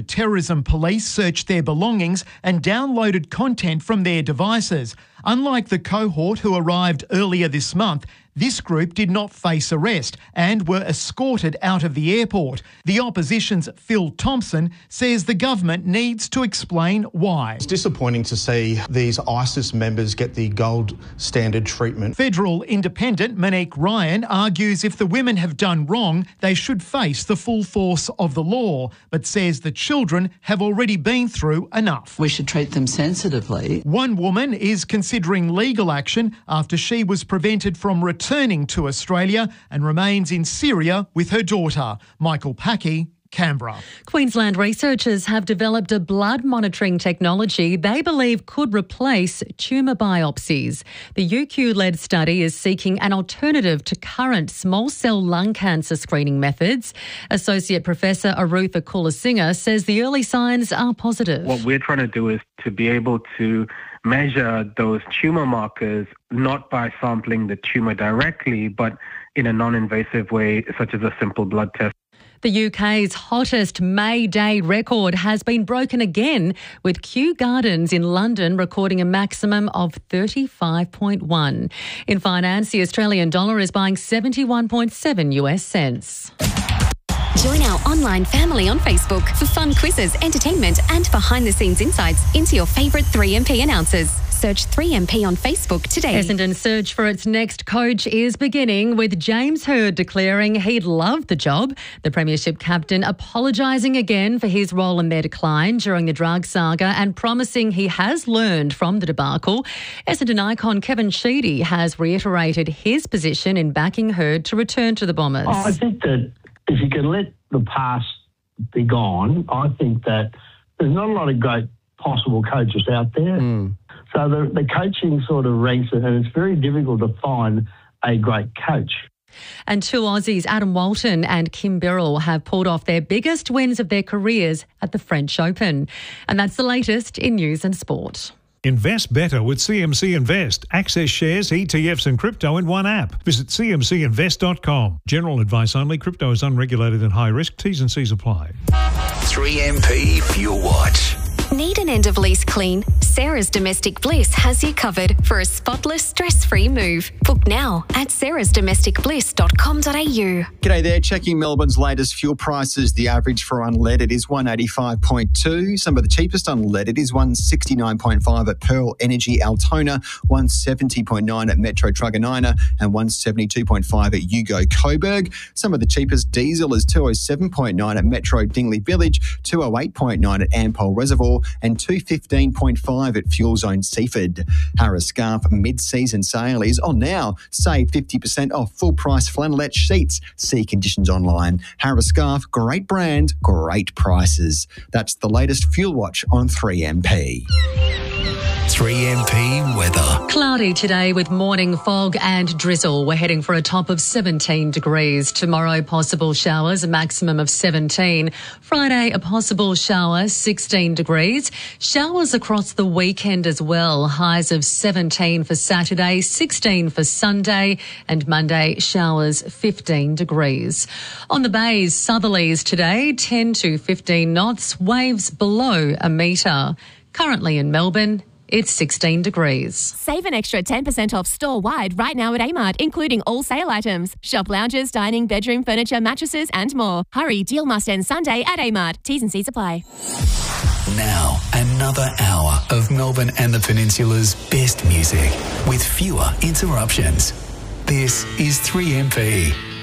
counter-terrorism police searched their belongings and downloaded content from their devices. Unlike the cohort who arrived earlier this month, this group did not face arrest and were escorted out of the airport. The opposition's Phil Thompson says the government needs to explain why. It's disappointing to see these ISIS members get the gold standard treatment. Federal independent Monique Ryan argues if the women have done wrong, they should face the full force of the law, but says the children have already been through enough. We should treat them sensitively. One woman is considering legal action after she was prevented from returning to Australia and remains in Syria with her daughter. Michael Packey, Canberra. Queensland researchers have developed a blood monitoring technology they believe could replace tumour biopsies. The UQ-led study is seeking an alternative to current small cell lung cancer screening methods. Associate Professor Arutha Kulasinghe says the early signs are positive. What we're trying to do is to be able to measure those tumour markers not by sampling the tumour directly, but in a non-invasive way, such as a simple blood test. The UK's hottest May Day record has been broken again, with Kew Gardens in London recording a maximum of 35.1. In finance, the Australian dollar is buying 71.7 US cents. Join our online family on Facebook for fun quizzes, entertainment and behind-the-scenes insights into your favourite 3MP announcers. Search 3MP on Facebook today. Essendon's search for its next coach is beginning, with James Hird declaring he'd love the job. The Premiership captain apologising again for his role in their decline during the drug saga and promising he has learned from the debacle. Essendon icon Kevin Sheedy has reiterated his position in backing Hird to return to the Bombers. I think that if you can let the past be gone, I think that there's not a lot of great possible coaches out there. So the coaching sort of ranks, and it's very difficult to find a great coach. And two Aussies, Adam Walton and Kim Birrell, have pulled off their biggest wins of their careers at the French Open. And that's the latest in news and sport. Invest better with CMC Invest. Access shares, ETFs and crypto in one app. Visit cmcinvest.com. General advice only. Crypto is unregulated and high risk. T's and C's apply. 3MP Fuel Watch. Need an end-of-lease clean? Sarah's Domestic Bliss has you covered for a spotless, stress-free move. Book now at sarahsdomesticbliss.com.au. G'day there. Checking Melbourne's latest fuel prices. The average for unleaded is 185.2. Some of the cheapest unleaded is 169.5 at Pearl Energy Altona, 170.9 at Metro Truganina and 172.5 at Yugo Coburg. Some of the cheapest diesel is 207.9 at Metro Dingley Village, 208.9 at Ampol Reservoir and 215.5 at Fuel Zone Seaford. Harris Scarf mid-season sale is on now. Save 50% off full-price flannelette sheets. See conditions online. Harris Scarf, great brand, great prices. That's the latest Fuel Watch on 3MP. 3MP weather. Cloudy today with morning fog and drizzle. We're heading for a top of 17 degrees. Tomorrow, possible showers, a maximum of 17. Friday, a possible shower, 16 degrees. Showers across the weekend as well. Highs of 17 for Saturday, 16 for Sunday, and Monday, showers, 15 degrees. On the bays, southerlies today, 10 to 15 knots, waves below a metre. Currently in Melbourne, it's 16 degrees. Save an extra 10% off store-wide right now at Amart, including all sale items. Shop lounges, dining, bedroom, furniture, mattresses and more. Hurry, deal must end Sunday at Amart. T's and C's apply. Now, another hour of Melbourne and the Peninsula's best music with fewer interruptions. This is 3MP.